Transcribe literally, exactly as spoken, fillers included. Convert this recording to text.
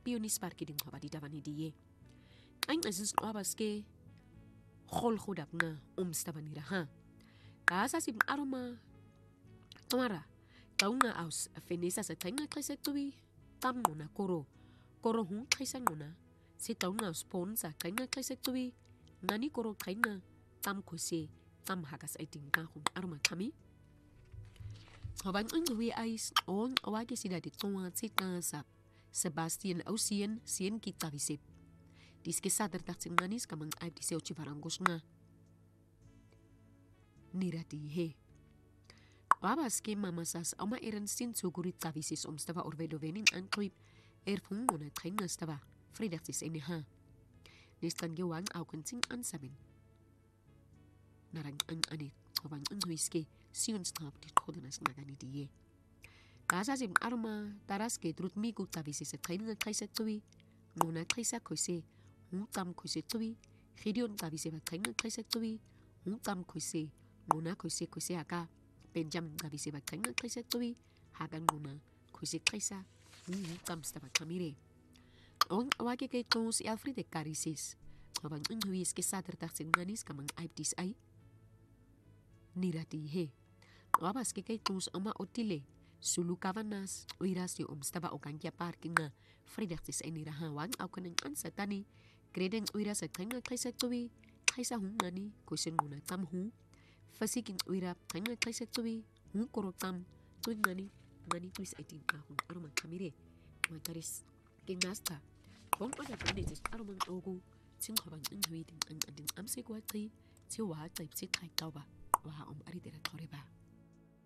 pionis parki ding haba di davani diye ang asis abaske khol khudap nga umstabani ra ha kasa sim aroma tomara taunga aus fenesa sa tainga klese tuwi tam ngona koro koro hu klesa ngona si taunga aus ponsa tainga klese tuwi ngani koro tainga tam kose tam hagas aiting ka hun aroma kami Haban unwi ais on awake sida de tonga tsika sap Sebastian Ausien sien kita visip diske sadar taksin manis kamang aib di seo civarangos nga nirati he Babas ke mamasas ama eren sin sugurit tavisis omstava orvedo venin ankluip erfung mona trenga stava fridaktis ene ha nistan gewang au kunting ansamin narang ang anik Haban unwiske sion strap di kodenas nagani diye Kasa sim arma taras ke trut miku tavisi se training kaisa tui mona kaisa kose utam kose tui gideon tavisi ba training kaisa tui utam kose mona kose kose aka benjam tavisi ba training kaisa tui hagan mona kose kaisa utam staba kamire on awake ke tos Alfred de Carisis abang unhuis ke sater taksin manis kamang aibtis ai nirati he abas ke ke tos ama otile Sulu kavanas uiras yo omstaba okankia parking na fridaktis eni rahawang au kanang ansatani greden uiras at kanga kaisa tuwi kaisa hung nani kusin muna tam hu fasikin uirap kanga kaisa tuwi hung korotam tuwi nani nani tuis aitin ahun aruman kamire mataris kinasta kong pada kanditis aruman ogu ting habang unhuitin ang ading amse kwa tri ti wa taip si kai tauba wa om aritera toreba